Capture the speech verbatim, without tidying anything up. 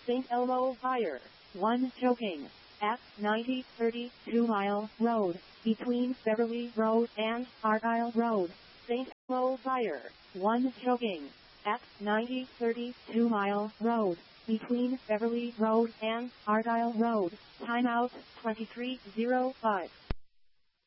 Saint Elmo Fire, one choking, at ninety thirty-two Mile Road, between Beverly Road and Argyle Road. Saint Elmo Fire, one choking, at ninety thirty-two Mile Road, between Beverly Road and Argyle Road. Timeout twenty-three oh five.